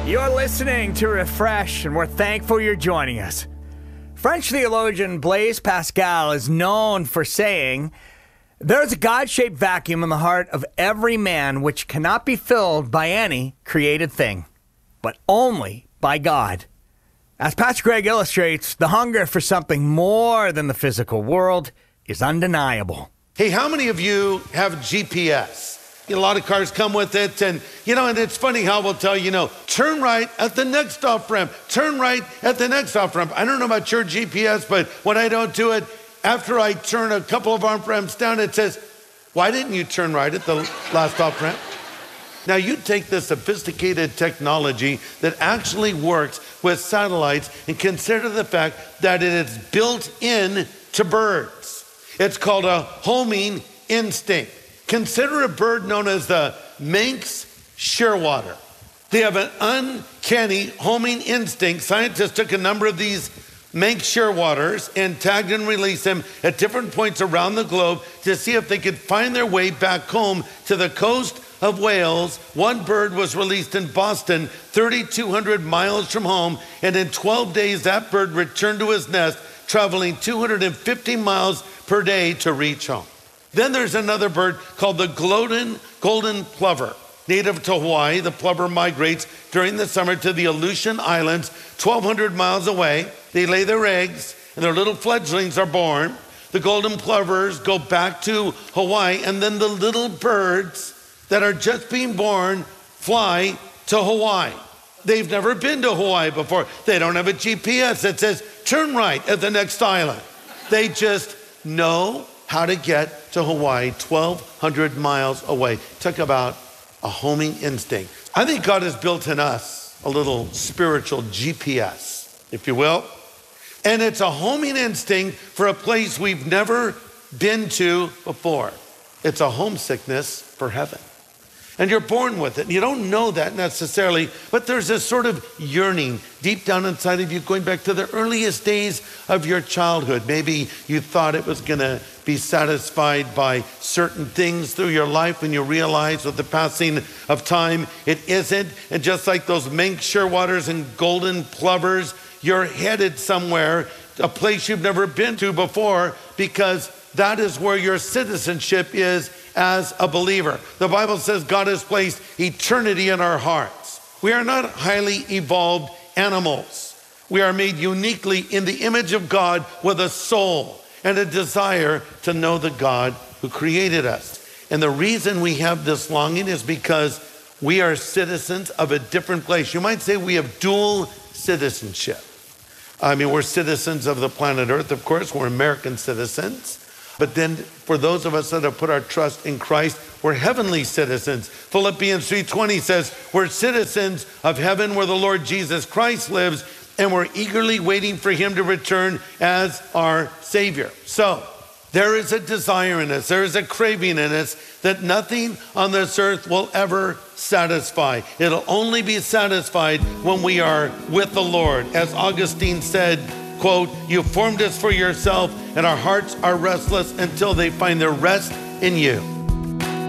You're listening to Refresh, and we're thankful you're joining us. French theologian Blaise Pascal is known for saying, "There's a God-shaped vacuum in the heart of every man which cannot be filled by any created thing, but only by God." As Pastor Greg illustrates, the hunger for something more than the physical world is undeniable. Hey, how many of you have GPS? A lot of cars come with it, and it's funny how we'll tell turn right at the next off-ramp, turn right at the next off-ramp. I don't know about your GPS, but when I don't do it, after I turn a couple of off-ramps down, it says, why didn't you turn right at the last off-ramp? Now, you take this sophisticated technology that actually works with satellites and consider the fact that it is built in to birds. It's called a homing instinct. Consider a bird known as the Manx shearwater. They have an uncanny homing instinct. Scientists took a number of these Manx shearwaters and tagged and released them at different points around the globe to see if they could find their way back home to the coast of Wales. One bird was released in Boston, 3,200 miles from home, and in 12 days that bird returned to his nest, traveling 250 miles per day to reach home. Then there's another bird called the golden plover. Native to Hawaii, the plover migrates during the summer to the Aleutian Islands, 1,200 miles away. They lay their eggs, and their little fledglings are born. The golden plovers go back to Hawaii, and then the little birds that are just being born fly to Hawaii. They've never been to Hawaii before. They don't have a GPS that says, turn right at the next island. They just know how to get to Hawaii, 1,200 miles away. Talk about a homing instinct. I think God has built in us a little spiritual GPS, if you will. And it's a homing instinct for a place we've never been to before. It's a homesickness for heaven. And you're born with it. And you don't know that necessarily, but there's this sort of yearning deep down inside of you going back to the earliest days of your childhood. Maybe you thought it was going to be satisfied by certain things through your life, and you realize with the passing of time, it isn't. And just like those Manx shearwaters and golden plovers, you're headed somewhere, a place you've never been to before, because that is where your citizenship is as a believer. The Bible says God has placed eternity in our hearts. We are not highly evolved animals. We are made uniquely in the image of God with a soul and a desire to know the God who created us. And the reason we have this longing is because we are citizens of a different place. You might say we have dual citizenship. We're citizens of the planet Earth, of course. We're American citizens. But then for those of us that have put our trust in Christ, we're heavenly citizens. Philippians 3:20 says, we're citizens of heaven where the Lord Jesus Christ lives, and we're eagerly waiting for him to return as our Savior. So there is a desire in us, there is a craving in us that nothing on this earth will ever satisfy. It'll only be satisfied when we are with the Lord. As Augustine said, quote, you formed us for yourself, and our hearts are restless until they find their rest in you.